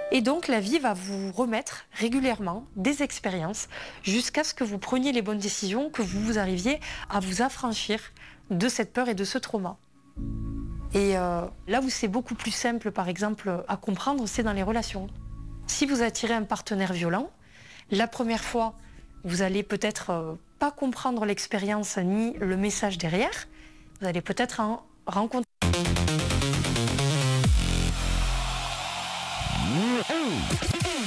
Et donc la vie va vous remettre régulièrement des expériences jusqu'à ce que vous preniez les bonnes décisions, que vous arriviez à vous affranchir de cette peur et de ce trauma. Et là où c'est beaucoup plus simple, par exemple, à comprendre, c'est dans les relations. Si vous attirez un partenaire violent, la première fois, vous allez peut-être pas comprendre l'expérience ni le message derrière. Vous allez peut-être en rencontrer